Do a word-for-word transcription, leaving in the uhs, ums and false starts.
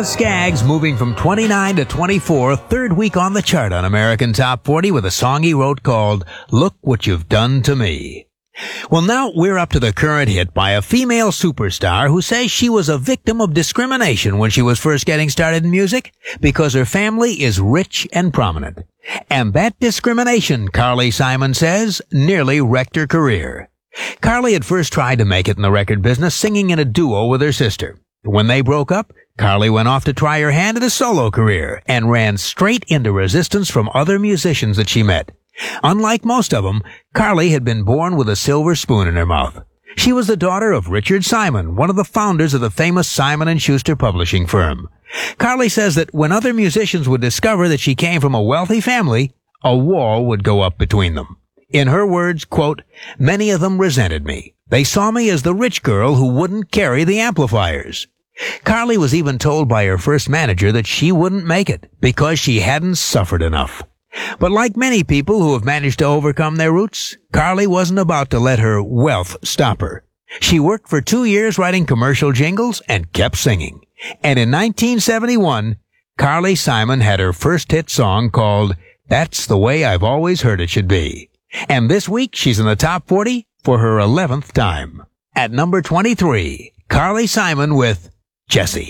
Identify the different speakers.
Speaker 1: Boz Scaggs moving from twenty-nine to twenty-four, third week on the chart on American Top forty with a song he wrote called Look What You've Done to Me. Well, now we're up to the current hit by a female superstar who says she was a victim of discrimination when she was first getting started in music because her family is rich and prominent. And that discrimination, Carly Simon says, nearly wrecked her career. Carly had first tried to make it in the record business singing in a duo with her sister. When they broke up, Carly went off to try her hand at a solo career and ran straight into resistance from other musicians that she met. Unlike most of them, Carly had been born with a silver spoon in her mouth. She was the daughter of Richard Simon, one of the founders of the famous Simon and Schuster publishing firm. Carly says that when other musicians would discover that she came from a wealthy family, a wall would go up between them. In her words, quote, "Many of them resented me. They saw me as the rich girl who wouldn't carry the amplifiers." Carly was even told by her first manager that she wouldn't make it because she hadn't suffered enough. But like many people who have managed to overcome their roots, Carly wasn't about to let her wealth stop her. She worked for two years writing commercial jingles and kept singing. And in nineteen seventy-one, Carly Simon had her first hit song called That's the Way I've Always Heard It Should Be. And this week, she's in the top forty for her eleventh time. At number twenty-three, Carly Simon with Jessie.